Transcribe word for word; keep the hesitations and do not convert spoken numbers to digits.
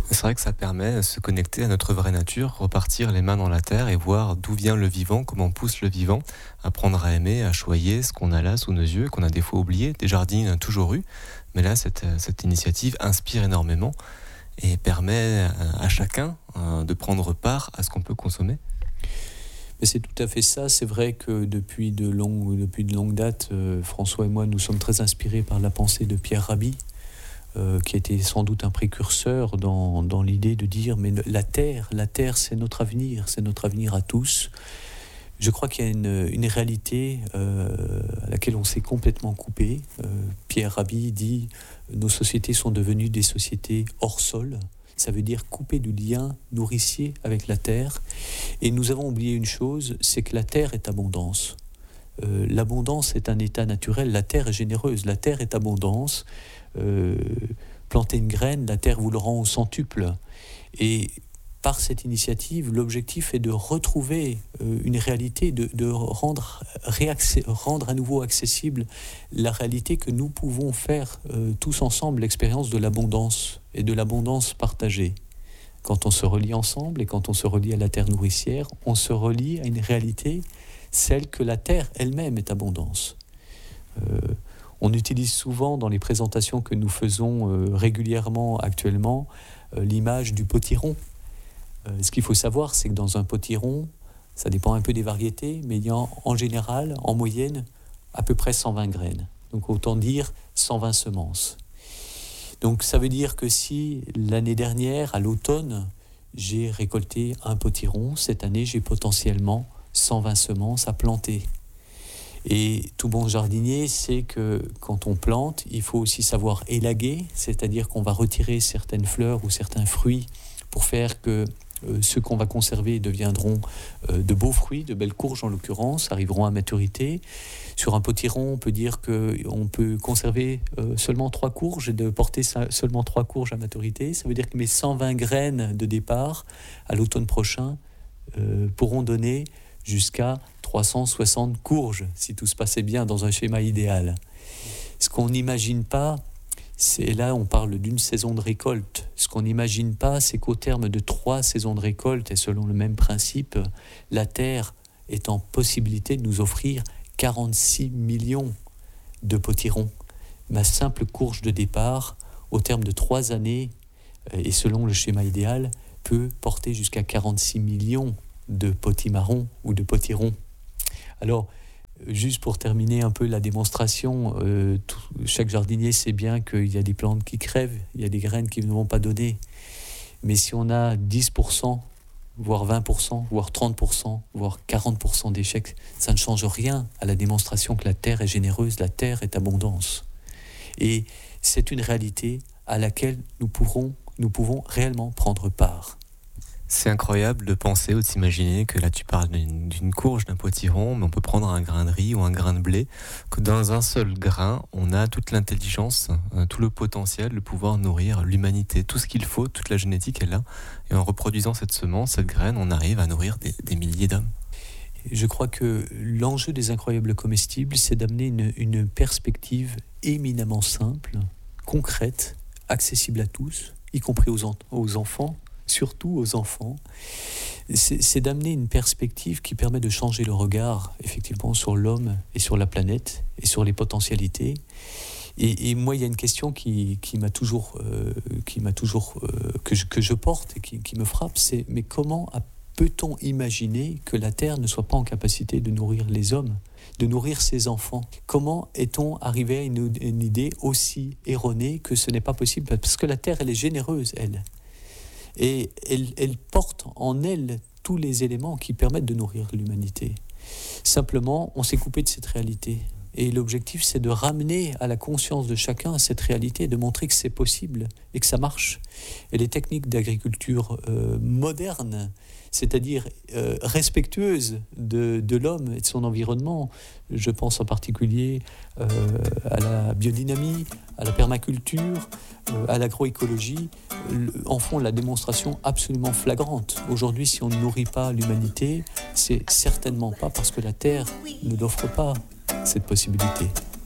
C'est vrai que ça permet de se connecter à notre vraie nature, repartir les mains dans la terre et voir d'où vient le vivant, comment pousse le vivant, apprendre à aimer, à choyer ce qu'on a là sous nos yeux, qu'on a des fois oublié. Des jardiniers, on a toujours eu, mais là, cette, cette initiative inspire énormément et permet à chacun de prendre part à ce qu'on peut consommer. Mais c'est tout à fait ça. C'est vrai que depuis de longues, depuis de longues dates, euh, François et moi, nous sommes très inspirés par la pensée de Pierre Rabhi, euh, qui était sans doute un précurseur dans, dans l'idée de dire mais la terre, la terre, c'est notre avenir, c'est notre avenir à tous. Je crois qu'il y a une, une réalité euh, à laquelle on s'est complètement coupé. Euh, Pierre Rabhi dit nos sociétés sont devenues des sociétés hors sol. Ça veut dire couper du lien nourricier avec la terre. Et nous avons oublié une chose, c'est que la terre est abondance. Euh, l'abondance est un état naturel, la terre est généreuse, la terre est abondance. Euh, planter une graine, la terre vous le rend au centuple. Et par cette initiative, l'objectif est de retrouver euh, une réalité, de, de rendre, réaccé- rendre à nouveau accessible la réalité que nous pouvons faire euh, tous ensemble, l'expérience de l'abondance et de l'abondance partagée. Quand on se relie ensemble et quand on se relie à la terre nourricière, on se relie à une réalité, celle que la terre elle-même est abondance. Euh, on utilise souvent dans les présentations que nous faisons euh, régulièrement actuellement euh, l'image du potiron. Euh, ce qu'il faut savoir, c'est que dans un potiron, ça dépend un peu des variétés, mais il y a en général, en moyenne, à peu près cent vingt graines. Donc autant dire cent vingt semences. Donc ça veut dire que si l'année dernière, à l'automne, j'ai récolté un potiron, cette année j'ai potentiellement cent vingt semences à planter. Et tout bon jardinier sait que quand on plante, il faut aussi savoir élaguer, c'est-à-dire qu'on va retirer certaines fleurs ou certains fruits pour faire que euh, ceux qu'on va conserver deviendront euh, de beaux fruits, de belles courges en l'occurrence, arriveront à maturité. Sur un potiron, on peut dire qu'on peut conserver euh, seulement trois courges et de porter sa, seulement trois courges à maturité. Ça veut dire que mes cent vingt graines de départ, à l'automne prochain, euh, pourront donner jusqu'à trois cent soixante courges, si tout se passait bien dans un schéma idéal. Ce qu'on n'imagine pas, c'est là on parle d'une saison de récolte. Ce qu'on n'imagine pas, c'est qu'au terme de trois saisons de récolte, et selon le même principe, la terre est en possibilité de nous offrir quarante-six millions de potirons. Ma simple courge de départ, au terme de trois années, et selon le schéma idéal, peut porter jusqu'à quarante-six millions de potimarrons ou de potirons. Alors, juste pour terminer un peu la démonstration, euh, tout, chaque jardinier sait bien qu'il y a des plantes qui crèvent, il y a des graines qui ne vont pas donner. Mais si on a dix pour cent, voire vingt pour cent, voire trente pour cent, voire quarante pour cent d'échecs, ça ne change rien à la démonstration que la terre est généreuse, la terre est abondance. Et c'est une réalité à laquelle nous pourrons, nous pouvons réellement prendre part. C'est incroyable de penser ou de s'imaginer que là tu parles d'une, d'une courge, d'un potiron, mais on peut prendre un grain de riz ou un grain de blé, que dans un seul grain, on a toute l'intelligence, tout le potentiel de pouvoir nourrir l'humanité. Tout ce qu'il faut, toute la génétique est là. Et en reproduisant cette semence, cette graine, on arrive à nourrir des, des milliers d'hommes. Je crois que l'enjeu des incroyables comestibles, c'est d'amener une, une perspective éminemment simple, concrète, accessible à tous, y compris aux, en, aux enfants, surtout aux enfants, c'est, c'est d'amener une perspective qui permet de changer le regard, effectivement, sur l'homme et sur la planète et sur les potentialités. Et, et moi, il y a une question qui, qui m'a toujours, euh, qui m'a toujours euh, que, je, que je porte et qui, qui me frappe, c'est mais comment peut-on imaginer que la Terre ne soit pas en capacité de nourrir les hommes, de nourrir ses enfants? Comment est-on arrivé à une, une idée aussi erronée que ce n'est pas possible? Parce que la Terre, elle est généreuse, elle. Et elle, elle porte en elle tous les éléments qui permettent de nourrir l'humanité. Simplement, on s'est coupé de cette réalité. Et l'objectif, c'est de ramener à la conscience de chacun cette réalité, de montrer que c'est possible et que ça marche. Et les techniques d'agriculture euh, moderne, c'est-à-dire euh, respectueuses de, de l'homme et de son environnement, je pense en particulier euh, à la biodynamie, à la permaculture, euh, à l'agroécologie, euh, en font la démonstration absolument flagrante. Aujourd'hui, si on ne nourrit pas l'humanité, c'est certainement pas parce que la Terre ne l'offre pas cette possibilité.